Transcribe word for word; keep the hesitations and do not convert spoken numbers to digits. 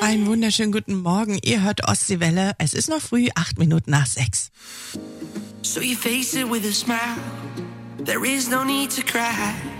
Einen wunderschönen guten Morgen. Ihr hört Ostseewelle. Es ist noch früh, acht Minuten nach sechs. So you face it with a smile. There is no need to cry.